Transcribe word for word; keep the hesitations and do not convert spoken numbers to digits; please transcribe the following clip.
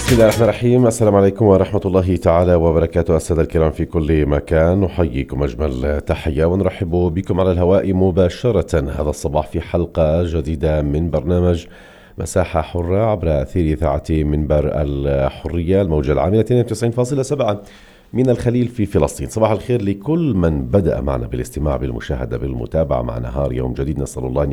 بسم الله الرحمن الرحيم. السلام عليكم ورحمة الله تعالى وبركاته. السادة الكرام في كل مكان، نحييكم أجمل تحية ونرحب بكم على الهواء مباشرة هذا الصباح في حلقة جديدة من برنامج مساحة حرة عبر أثير إذاعة منبر الحرية الموجة العاملة اثنين وتسعين فاصلة سبعة من الخليل في فلسطين. صباح الخير لكل من بدأ معنا بالاستماع بالمشاهدة بالمتابعة مع نهار يوم جديد. نسأل الله